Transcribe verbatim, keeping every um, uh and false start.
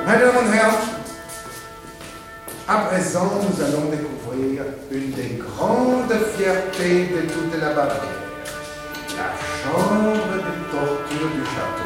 Meine Damen und Herren, à présent, nous allons découvrir une des grandes fiertés de toute la barrière, la chambre des tortures du château.